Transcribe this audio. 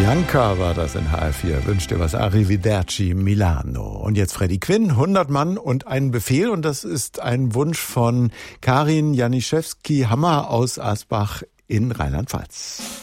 Bianca war das in HR4. Wünscht dir was? Arrivederci Milano. Und jetzt Freddie Quinn, 100 Mann und ein Befehl. Und das ist ein Wunsch von Karin Janiszewski-Hammer aus Asbach in Rheinland-Pfalz.